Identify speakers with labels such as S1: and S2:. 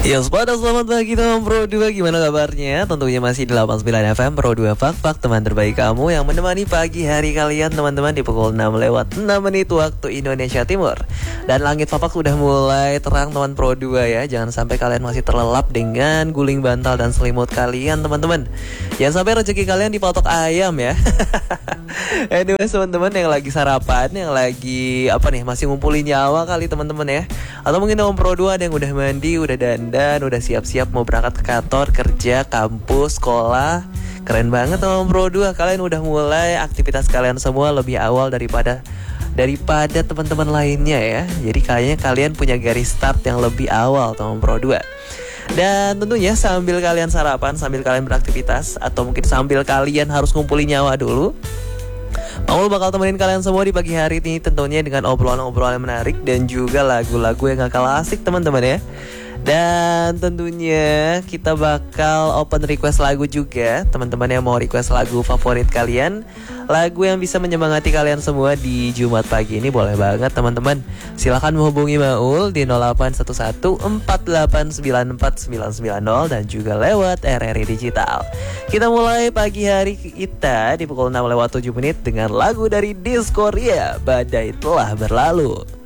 S1: Ya, selamat pagi teman Pro 2. Gimana kabarnya? Tentunya masih di 89 FM Pro 2 Fak teman terbaik kamu yang menemani pagi hari kalian teman-teman di pukul 6 lewat 6 menit waktu Indonesia Timur. Dan langit Fapak sudah mulai terang teman Pro 2 ya. Jangan sampai kalian masih terlelap dengan guling bantal dan selimut kalian teman-teman. Jangan sampai rezeki kalian dipatok ayam ya. Anyway teman-teman yang lagi sarapan, yang lagi masih ngumpulin nyawa kali teman-teman ya. Atau mungkin teman Pro 2 ada yang udah mandi, udah dandan, udah siap-siap mau berangkat ke kantor, kerja, kampus, sekolah. Keren banget teman Pro 2, kalian udah mulai aktivitas kalian semua lebih awal daripada teman-teman lainnya ya. Jadi kayaknya kalian punya garis start yang lebih awal teman Pro 2. Dan tentunya sambil kalian sarapan, sambil kalian beraktivitas, atau mungkin sambil kalian harus ngumpulin nyawa dulu, Maul bakal temenin kalian semua di pagi hari ini tentunya dengan obrolan-obrolan menarik dan juga lagu-lagu yang gak kalah asik teman-teman ya. Dan tentunya kita bakal open request lagu juga. Teman-teman yang mau request lagu favorit kalian, lagu yang bisa menyemangati kalian semua di Jumat pagi ini, boleh banget teman-teman. Silahkan menghubungi Maul di 081148949990 dan juga lewat RRI Digital. Kita mulai pagi hari kita di pukul 6 lewat 7 menit dengan lagu dari Diskoria, Badai Telah Berlalu.